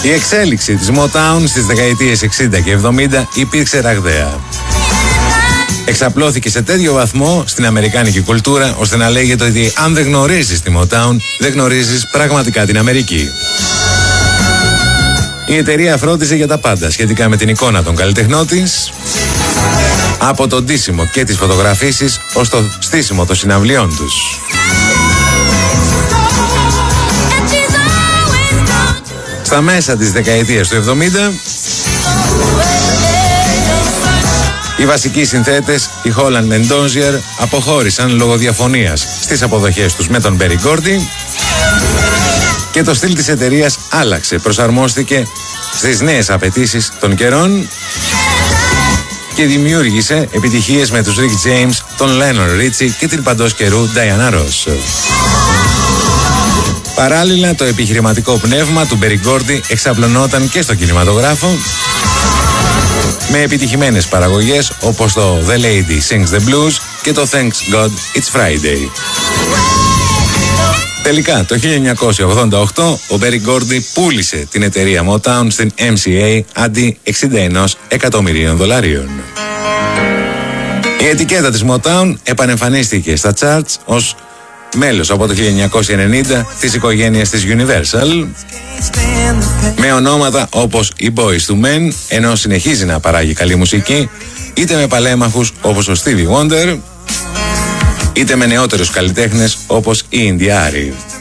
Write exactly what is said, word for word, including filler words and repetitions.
Η εξέλιξη της Motown στις δεκαετίες εξήντα και εβδομήντα υπήρξε ραγδαία. Εξαπλώθηκε σε τέτοιο βαθμό στην αμερικάνικη κουλτούρα, ώστε να λέγεται ότι αν δεν γνωρίζεις τη Motown, δεν γνωρίζεις πραγματικά την Αμερική. Η εταιρεία φρόντιζε για τα πάντα σχετικά με την εικόνα των καλλιτεχνών της, από το ντύσιμο και τις φωτογραφίσεις ως το στήσιμο των συναυλιών τους. Στα μέσα της δεκαετίας του εβδομήντα, οι βασικοί συνθέτες, οι Holland and Dozier, αποχώρησαν λόγω διαφωνίας στις αποδοχές τους με τον Berry Gordy και το στυλ της εταιρείας άλλαξε, προσαρμόστηκε στις νέες απαιτήσεις των καιρών και δημιούργησε επιτυχίες με τους Rick James, τον Lionel Richie και την παντός καιρού Diana Ross. Παράλληλα, το επιχειρηματικό πνεύμα του Berry Gordy εξαπλωνόταν και στο κινηματογράφο με επιτυχημένες παραγωγές όπως το The Lady Sings the Blues και το Thanks God It's Friday. Τελικά, το χίλια εννιακόσια ογδόντα οκτώ, ο Berry Gordy πούλησε την εταιρεία Motown στην εμ σι έι αντί εξήντα ένα εκατομμυρίων δολαρίων. Η ετικέτα της Motown επανεμφανίστηκε στα charts ως μέλος από το χίλια εννιακόσια ενενήντα της οικογένειας της Universal, με ονόματα όπως οι Boyz two Men, ενώ συνεχίζει να παράγει καλή μουσική, είτε με παλέμαχους όπως ο Stevie Wonder, είτε με νεότερους καλλιτέχνες όπως η India.Arie.